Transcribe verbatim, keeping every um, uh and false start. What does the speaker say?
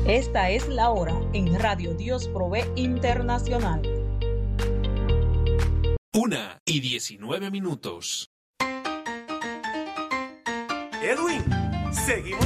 Esta es la hora en Radio Dios Provee Internacional. Una y diecinueve minutos. Edwin, seguimos